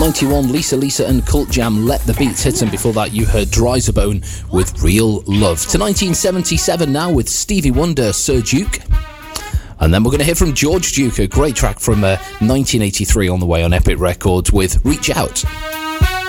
91, Lisa and Cult Jam, Let the Beats Hit, and before that you heard Dryzerbone with Real Love. To 1977 now with Stevie Wonder, Sir Duke. And then we're going to hear from George Duke, a great track from 1983 on the way on Epic Records with Reach Out.